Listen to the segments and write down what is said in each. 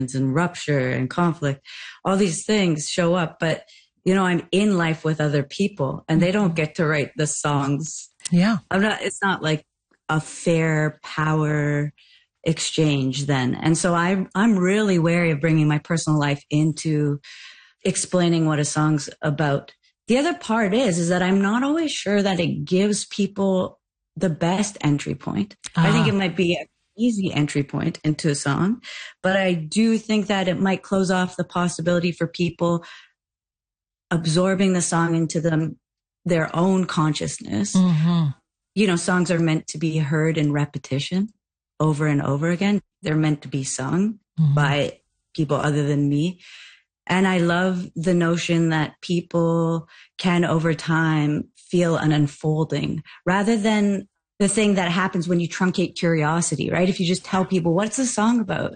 and rupture and conflict. All these things show up, but I'm in life with other people and they don't get to write the songs. Yeah. It's not like a fair power exchange then. And so I'm really wary of bringing my personal life into explaining what a song's about. The other part is that I'm not always sure that it gives people the best entry point. I think it might be an easy entry point into a song, but I do think that it might close off the possibility for people absorbing the song into their own consciousness. Mm-hmm. Songs are meant to be heard in repetition over and over again. They're meant to be sung by people other than me. And I love the notion that people can over time feel an unfolding rather than the thing that happens when you truncate curiosity, right? If you just tell people, what's the song about?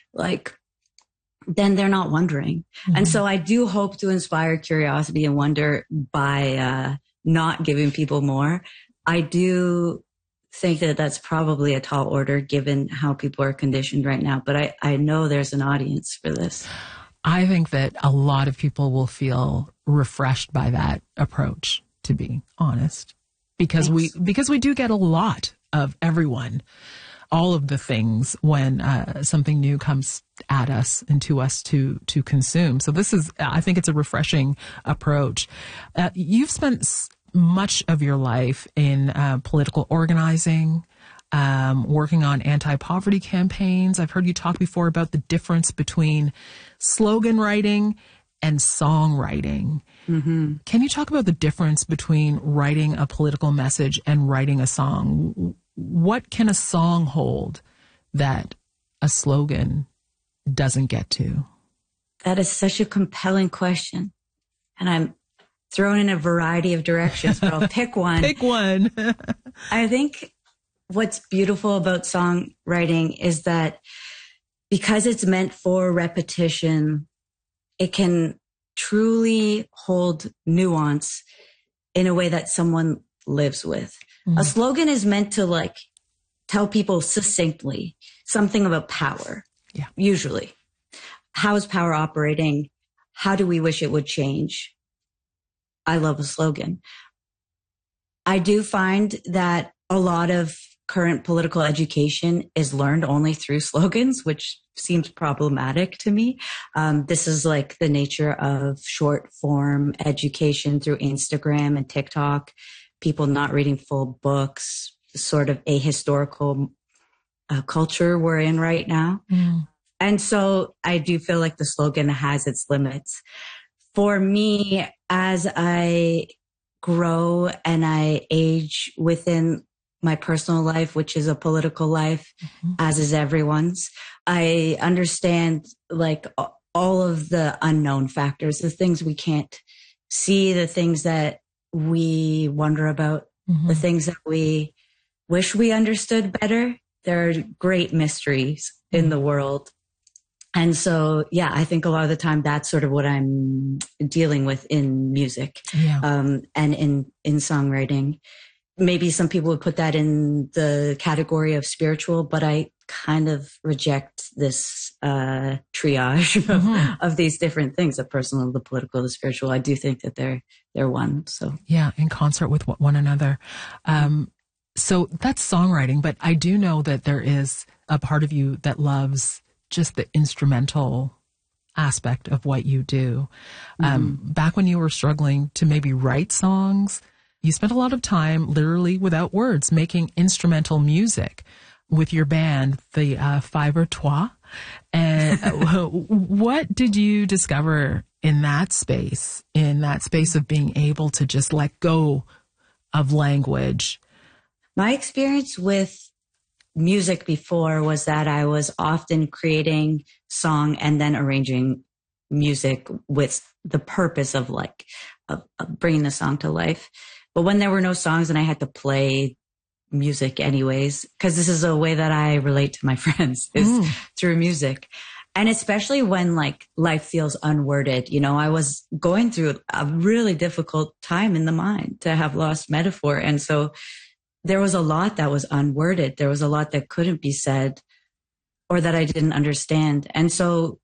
Then they're not wondering. Mm-hmm. And so I do hope to inspire curiosity and wonder by not giving people more. I do think that that's probably a tall order given how people are conditioned right now. But I know there's an audience for this. I think that a lot of people will feel refreshed by that approach, to be honest, because we do get a lot of everyone, all of the things when something new comes at us and to us to consume. So I think it's a refreshing approach. You've spent much of your life in political organizing, working on anti-poverty campaigns. I've heard you talk before about the difference between slogan writing and songwriting. Mm-hmm. Can you talk about the difference between writing a political message and writing a song? What can a song hold that a slogan doesn't get to? That is such a compelling question. And I'm thrown in a variety of directions, but I'll pick one. Pick one. I think what's beautiful about songwriting is that because it's meant for repetition, it can truly hold nuance in a way that someone lives with. Mm-hmm. A slogan is meant to tell people succinctly something about power. Yeah. Usually. How is power operating? How do we wish it would change? I love a slogan. I do find that a lot of current political education is learned only through slogans, which seems problematic to me. This is the nature of short form education through Instagram and TikTok, people not reading full books, sort of a historical culture we're in right now. Mm. And so I do feel like the slogan has its limits. For me, as I grow and I age within my personal life, which is a political life, as is everyone's, I understand all of the unknown factors, the things we can't see, the things that we wonder about, the things that we wish we understood better. There are great mysteries in the world. And so, yeah, I think a lot of the time that's sort of what I'm dealing with in music, and in songwriting. Maybe some people would put that in the category of spiritual, but I kind of reject this triage of these different things, the personal, the political, the spiritual. I do think that they're one. So yeah, in concert with one another. So that's songwriting, but I do know that there is a part of you that loves just the instrumental aspect of what you do. Back when you were struggling to maybe write songs, you spent a lot of time literally without words making instrumental music with your band, the Fibre Trois. And what did you discover in that space of being able to just let go of language? My experience with music before was that I was often creating song and then arranging music with the purpose of bringing the song to life. But when there were no songs and I had to play music anyways, because this is a way that I relate to my friends is through music. And especially when life feels unworded, I was going through a really difficult time in the mind to have lost metaphor. And so there was a lot that was unworded. There was a lot that couldn't be said. or that I didn't understand. And so